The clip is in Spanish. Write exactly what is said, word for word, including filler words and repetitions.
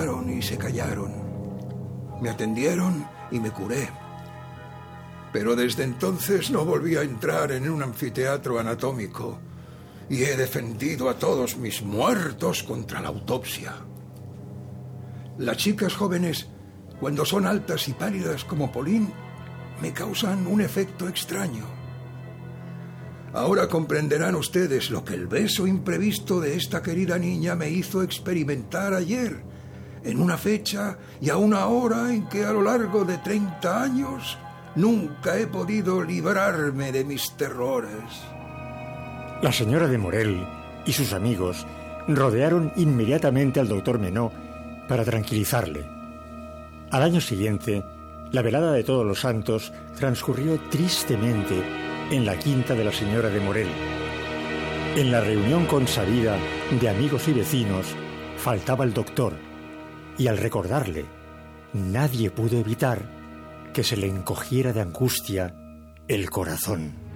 observaron y se callaron. Me atendieron y me curé. Pero desde entonces no volví a entrar en un anfiteatro anatómico y he defendido a todos mis muertos contra la autopsia. Las chicas jóvenes, cuando son altas y pálidas como Pauline, me causan un efecto extraño. Ahora comprenderán ustedes lo que el beso imprevisto de esta querida niña me hizo experimentar ayer, en una fecha y a una hora en que a lo largo de treinta años nunca he podido librarme de mis terrores. La señora de Morel y sus amigos rodearon inmediatamente al doctor Menot para tranquilizarle. Al año siguiente, la velada de Todos los Santos transcurrió tristemente en la quinta de la señora de Morel. En la reunión consabida de amigos y vecinos faltaba el doctor, y al recordarle, nadie pudo evitar que se le encogiera de angustia el corazón.